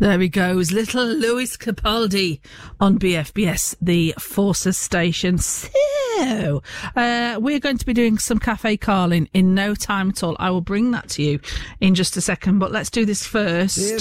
There he goes, little Lewis Capaldi on BFBS, the Forces station. So, we're going to be doing some Cafe Carling in no time at all. I will bring that to you in just a second, but let's do this first.